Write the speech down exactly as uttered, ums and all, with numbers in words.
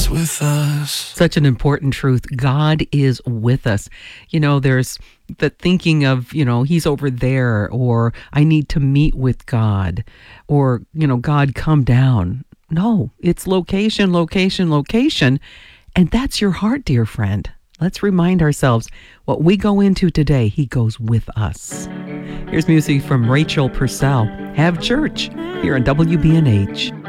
with us. Such an important truth. God is with us. You know, there's the thinking of, you know, he's over there, or I need to meet with God, or, you know, God, come down. No, it's location, location, location. And that's your heart, dear friend. Let's remind ourselves what we go into today, he goes with us. Here's music from Rachel Purcell. Have Church here on W B N H.